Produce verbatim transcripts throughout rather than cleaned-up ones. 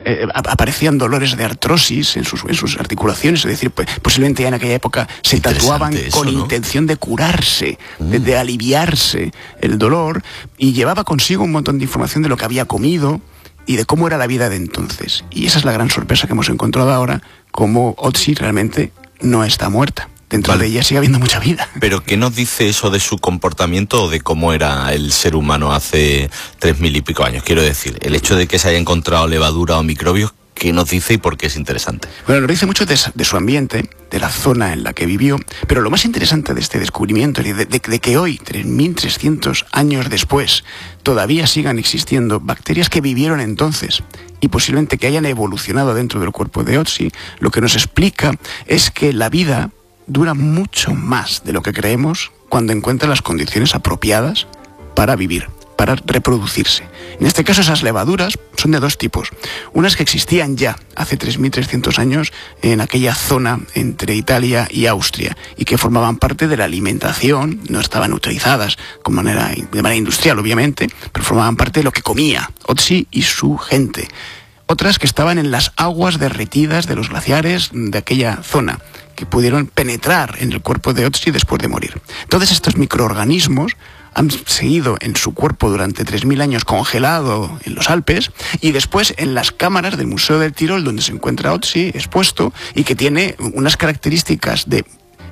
eh, aparecían dolores de artrosis en sus, en sus articulaciones, es decir, pues, posiblemente ya en aquella época se tatuaban eso, con ¿no? intención de curarse, mm. de, de aliviarse el dolor, y llevaba consigo un montón de información de lo que había comido y de cómo era la vida de entonces. Y esa es la gran sorpresa que hemos encontrado ahora, como Otzi realmente no está muerta. Dentro vale. de ella sigue habiendo mucha vida. ¿Pero qué nos dice eso de su comportamiento o de cómo era el ser humano hace tres mil y pico años? Quiero decir, el hecho de que se haya encontrado levadura o microbios, ¿qué nos dice y por qué es interesante? Bueno, nos dice mucho de, de su ambiente, de la zona en la que vivió, pero lo más interesante de este descubrimiento es de, de, de que hoy, tres mil trescientos años después, todavía sigan existiendo bacterias que vivieron entonces y posiblemente que hayan evolucionado dentro del cuerpo de Otzi. Lo que nos explica es que la vida dura mucho más de lo que creemos cuando encuentra las condiciones apropiadas para vivir, para reproducirse. En este caso, esas levaduras son de dos tipos. Unas que existían ya hace tres mil trescientos años en aquella zona entre Italia y Austria y que formaban parte de la alimentación, no estaban utilizadas con manera, de manera industrial, obviamente, pero formaban parte de lo que comía Otzi y su gente. Otras que estaban en las aguas derretidas de los glaciares de aquella zona, que pudieron penetrar en el cuerpo de Otzi después de morir. Entonces estos microorganismos han seguido en su cuerpo durante tres mil años congelado en los Alpes y después en las cámaras del Museo del Tirol, donde se encuentra Otzi expuesto y que tiene unas características de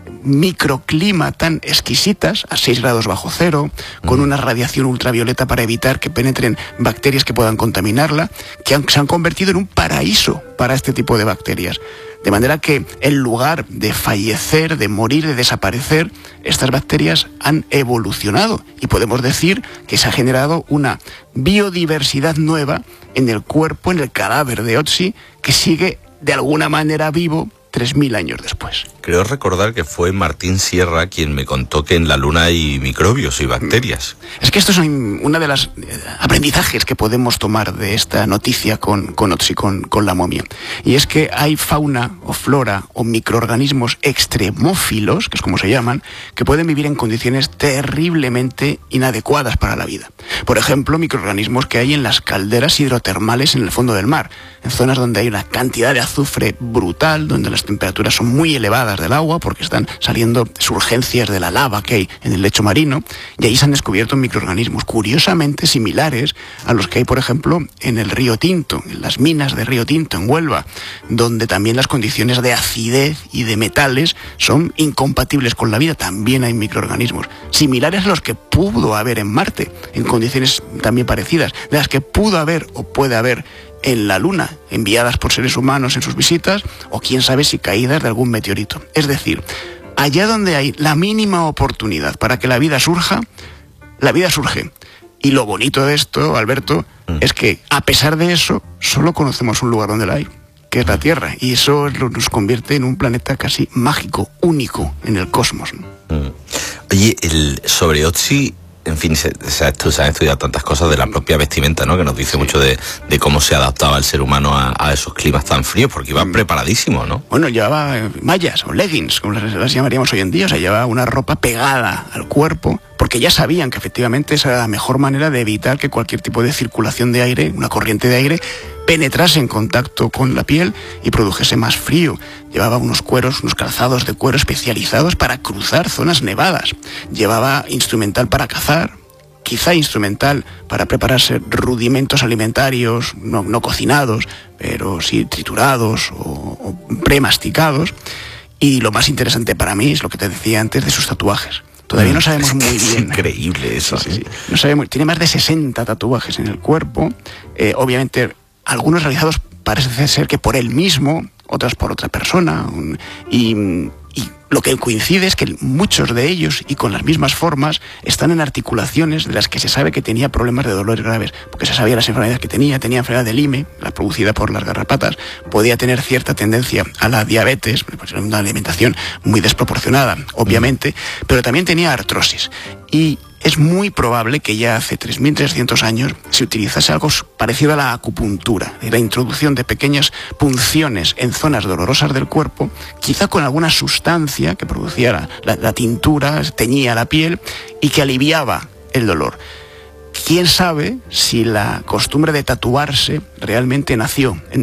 microclima tan exquisitas, a seis grados bajo cero, con una radiación ultravioleta para evitar que penetren bacterias que puedan contaminarla, que han, se han convertido en un paraíso para este tipo de bacterias. De manera que en lugar de fallecer, de morir, de desaparecer, estas bacterias han evolucionado y podemos decir que se ha generado una biodiversidad nueva en el cuerpo, en el cadáver de Otzi, que sigue de alguna manera vivo tres mil años después. Creo recordar que fue Martín Sierra quien me contó que en la Luna hay microbios y bacterias. Es que esto es una de las aprendizajes que podemos tomar de esta noticia con, con Otzi, con, con la momia. Y es que hay fauna o flora o microorganismos extremófilos, que es como se llaman, que pueden vivir en condiciones terriblemente inadecuadas para la vida. Por ejemplo, microorganismos que hay en las calderas hidrotermales en el fondo del mar, en zonas donde hay una cantidad de azufre brutal, donde las temperaturas son muy elevadas del agua porque están saliendo surgencias de la lava que hay en el lecho marino, y ahí se han descubierto microorganismos curiosamente similares a los que hay, por ejemplo, en el río Tinto, en las minas de río Tinto en Huelva, donde también las condiciones de acidez y de metales son incompatibles con la vida. También hay microorganismos similares a los que pudo haber en Marte, en condiciones también parecidas, de las que pudo haber o puede haber en la Luna, enviadas por seres humanos en sus visitas, o quién sabe si caídas de algún meteorito. Es decir, allá donde hay la mínima oportunidad para que la vida surja, la vida surge. Y lo bonito de esto, Alberto, mm. es que a pesar de eso, solo conocemos un lugar donde la hay, que es la Tierra. Y eso nos convierte en un planeta casi mágico, único en el cosmos. Mm. Oye, el, sobre Otzi, en fin, se, se, se han estudiado tantas cosas de la propia vestimenta, ¿no? Que nos dice sí. mucho de, de cómo se adaptaba el ser humano a, a esos climas tan fríos, porque iba mm. preparadísimo, ¿no? Bueno, llevaba mallas o leggings, como las, las llamaríamos hoy en día, o sea, llevaba una ropa pegada al cuerpo, porque ya sabían que efectivamente esa era la mejor manera de evitar que cualquier tipo de circulación de aire, una corriente de aire, penetrase en contacto con la piel y produjese más frío. Llevaba unos cueros, unos calzados de cuero especializados para cruzar zonas nevadas. Llevaba instrumental para cazar, quizá instrumental para prepararse rudimentos alimentarios, no, no cocinados, pero sí triturados o, o premasticados. Y lo más interesante para mí es lo que te decía antes de sus tatuajes. Todavía no sabemos muy bien. Es increíble eso. Sí, sí, sí. No sabemos, tiene más de sesenta tatuajes en el cuerpo. Eh, obviamente, algunos realizados parece ser que por él mismo, otras por otra persona. Y, y lo que coincide es que muchos de ellos, y con las mismas formas, están en articulaciones de las que se sabe que tenía problemas de dolores graves, porque se sabía las enfermedades que tenía. Tenía enfermedad de Lyme, la producida por las garrapatas, podía tener cierta tendencia a la diabetes, pues una alimentación muy desproporcionada, obviamente, pero también tenía artrosis. Y es muy probable que ya hace tres mil trescientos años se utilizase algo parecido a la acupuntura, la introducción de pequeñas punciones en zonas dolorosas del cuerpo, quizá con alguna sustancia que producía la, la, la tintura, teñía la piel y que aliviaba el dolor. ¿Quién sabe si la costumbre de tatuarse realmente nació en